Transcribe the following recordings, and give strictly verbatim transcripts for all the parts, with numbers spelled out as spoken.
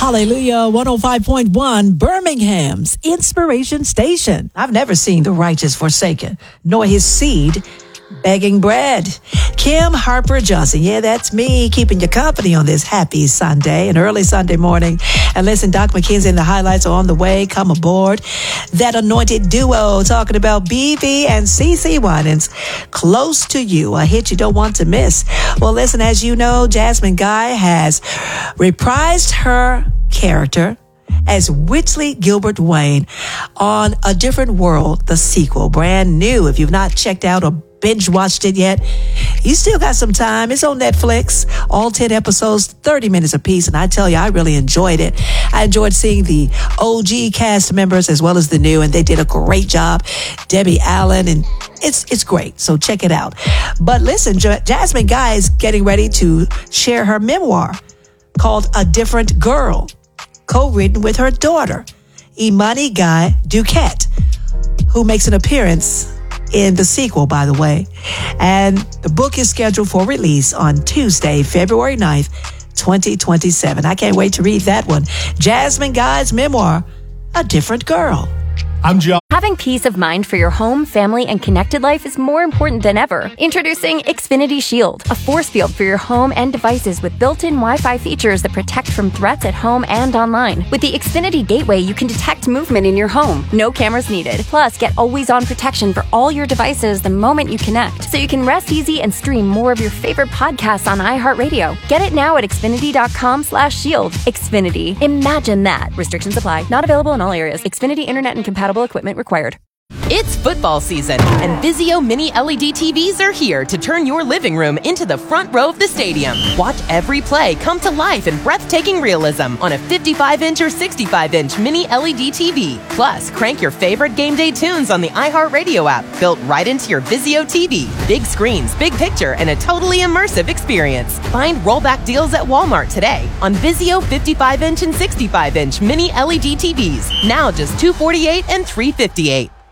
Hallelujah, one oh five point one, Birmingham's Inspiration Station. I've never seen the righteous forsaken, nor his seed begging bread. Kim Harper Johnson. Yeah, that's me keeping you company on this happy Sunday, an early Sunday morning. And listen, Doc McKenzie and the highlights are on the way. Come aboard. That anointed duo talking about B V and CeCe Winans. Close to You, a hit you don't want to miss. Well, listen, as you know, Jasmine Guy has reprised her character as Whitley Gilbert Wayne on A Different World, the sequel, brand new. If you've not checked out or binge watched it yet, you still got some time. It's on Netflix, all ten episodes, thirty minutes apiece. And I tell you, I really enjoyed it. I enjoyed seeing the O G cast members as well as the new, and they did a great job. Debbie Allen, and it's it's great. So check it out. But listen, J- Jasmine Guy is getting ready to share her memoir called A Different Girl, co-written with her daughter, Imani Guy Duquette, who makes an appearance in the sequel, by the way. And the book is scheduled for release on Tuesday, February ninth, twenty twenty-seven. I can't wait to read that one. Jasmine Guy's memoir, A Different Girl. I'm John. Having peace of mind for your home, family, and connected life is more important than ever. Introducing Xfinity Shield, a force field for your home and devices with built-in Wi-Fi features that protect from threats at home and online. With the Xfinity Gateway, you can detect movement in your home. No cameras needed. Plus, get always-on protection for all your devices the moment you connect, so you can rest easy and stream more of your favorite podcasts on iHeartRadio. Get it now at Xfinity.com slash shield. Xfinity. Imagine that. Restrictions apply. Not available in all areas. Xfinity Internet and compatible equipment required. It's football season, and Vizio Mini L E D T Vs are here to turn your living room into the front row of the stadium. Watch every play come to life in breathtaking realism on a fifty-five inch or sixty-five inch Mini L E D T V. Plus, crank your favorite game day tunes on the iHeartRadio app, built right into your Vizio T V. Big screens, big picture, and a totally immersive experience. Find rollback deals at Walmart today on Vizio fifty-five inch and sixty-five inch Mini L E D T Vs. Now just two hundred forty-eight dollars and three hundred fifty-eight dollars.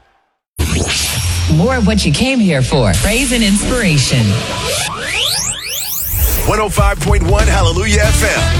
More of what you came here for. Praise and inspiration. one oh five point one Hallelujah F M.